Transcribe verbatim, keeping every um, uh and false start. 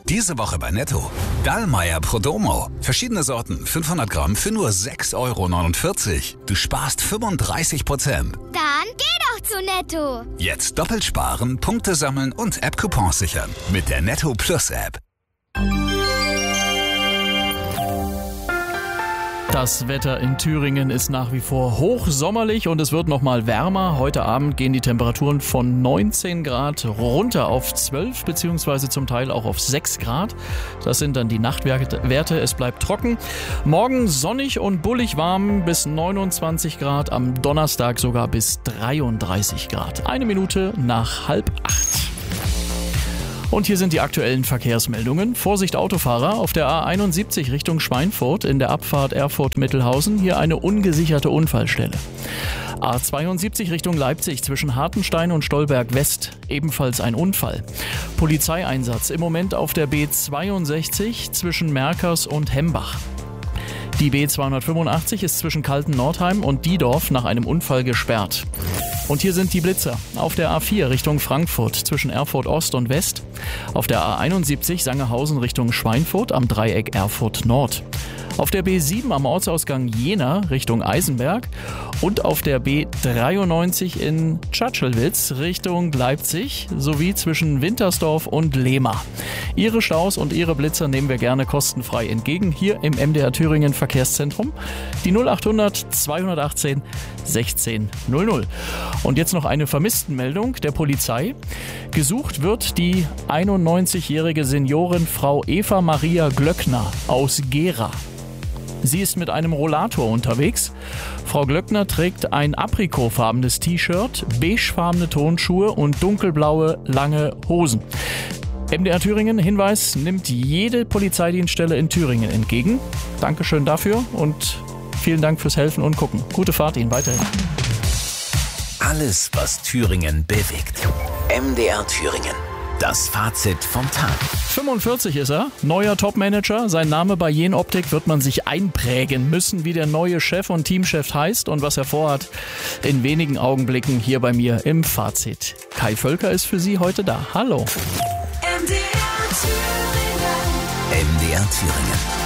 Diese Woche bei Netto. Dallmayr Prodomo. Verschiedene Sorten, fünfhundert Gramm für nur sechs Euro neunundvierzig. Du sparst fünfunddreißig Prozent. Dann geh doch zu Netto. Jetzt doppelt sparen, Punkte sammeln und App-Coupons sichern. Mit der Netto Plus App. Das Wetter in Thüringen ist nach wie vor hochsommerlich und es wird noch mal wärmer. Heute Abend gehen die Temperaturen von neunzehn Grad runter auf zwölf beziehungsweise zum Teil auch auf sechs Grad. Das sind dann die Nachtwerte. Es bleibt trocken. Morgen sonnig und bullig warm bis neunundzwanzig Grad. Am Donnerstag sogar bis dreiunddreißig Grad. Eine Minute nach halb acht. Und hier sind die aktuellen Verkehrsmeldungen. Vorsicht Autofahrer auf der A einundsiebzig Richtung Schweinfurt in der Abfahrt Erfurt-Mittelhausen. Hier eine ungesicherte Unfallstelle. A zweiundsiebzig Richtung Leipzig zwischen Hartenstein und Stolberg West. Ebenfalls ein Unfall. Polizeieinsatz im Moment auf der B zweiundsechzig zwischen Merkers und Hembach. Die B zweihundertfünfundachtzig ist zwischen Kalten-Nordheim und Diedorf nach einem Unfall gesperrt. Und hier sind die Blitzer. Auf der A vier Richtung Frankfurt zwischen Erfurt Ost und West. Auf der A einundsiebzig Sangerhausen Richtung Schweinfurt am Dreieck Erfurt Nord. Auf der B sieben am Ortsausgang Jena Richtung Eisenberg. Und auf der B dreiundneunzig in Tschatschelwitz Richtung Leipzig sowie zwischen Wintersdorf und Lehmar. Ihre Staus und Ihre Blitzer nehmen wir gerne kostenfrei entgegen hier im M D R Thüringen Verkehrszentrum. Die null achthundert zweihundertachtzehn sechzehn null null. Und jetzt noch eine Vermisstenmeldung der Polizei. Gesucht wird die einundneunzigjährige Seniorin Frau Eva Maria Glöckner aus Gera. Sie ist mit einem Rollator unterwegs. Frau Glöckner trägt ein aprikotfarbenes T-Shirt, beigefarbene Turnschuhe und dunkelblaue lange Hosen. M D R Thüringen, Hinweis, nimmt jede Polizeidienststelle in Thüringen entgegen. Dankeschön dafür und vielen Dank fürs Helfen und Gucken. Gute Fahrt Ihnen weiterhin. Alles, was Thüringen bewegt. M D R Thüringen. Das Fazit vom Tag. fünfundvierzig ist er, neuer Topmanager. Sein Name bei Jenoptik wird man sich einprägen müssen, wie der neue Chef und Teamchef heißt und was er vorhat. In wenigen Augenblicken hier bei mir im Fazit. Kai Völker ist für Sie heute da. Hallo. M D R Thüringen. M D R Thüringen.